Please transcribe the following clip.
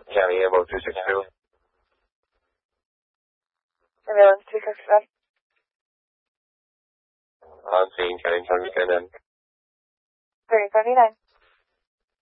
County Ammo 262. Surveillance 267. On scene, County 29. 3039.